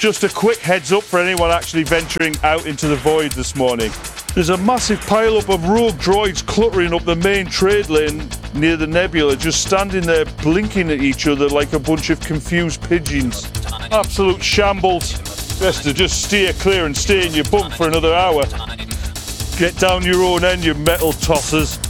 Just a quick heads up for anyone actually venturing out into the void this morning. There's a massive pile-up of rogue droids cluttering up the main trade lane near the nebula, just standing there blinking at each other like a bunch of confused pigeons. Absolute shambles. Best to just steer clear and stay in your bunk for another hour. Get down your own end, you metal tossers.